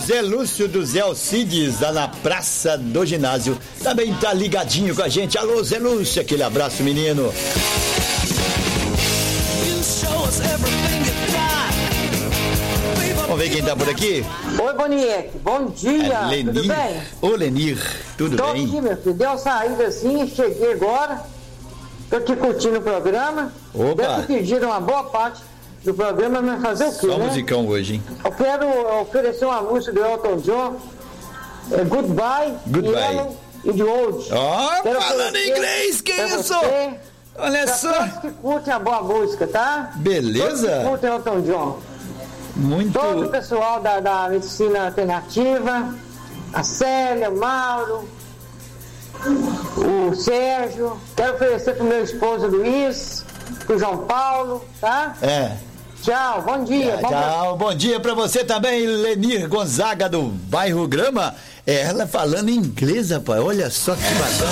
Zé Lúcio do Zé Alcides, lá na Praça do Ginásio, também tá ligadinho com a gente. Alô, Zé Lúcio, aquele abraço, menino. Vamos ver quem tá por aqui? Oi, Boniek, bom dia, Lenir. tudo bem? Ô, Lenir, tudo Tô bem? aqui, meu filho, deu uma saída assim, cheguei agora, tô aqui curtindo o programa. Opa. Deve que pediram uma boa parte do programa, mas fazer o quê, Só né? musicão hoje, hein? Eu quero oferecer uma música do Elton John, Goodbye, Goodbye. Yellow e The Old. Ó, Quero falando oferecer inglês, que pra isso? você, Olha pra só. todos que curtem a boa música, tá? Beleza. Todos que curtem Elton John. Muito. Todo o pessoal da medicina alternativa, a Célia, o Mauro, o Sérgio. Quero oferecer pro meu esposo Luiz, pro João Paulo, tá? É. Tchau, bom dia. Tchau, bom dia pra você também, Lenir Gonzaga, do bairro Grama. Ela falando inglês, rapaz, olha só que bacana.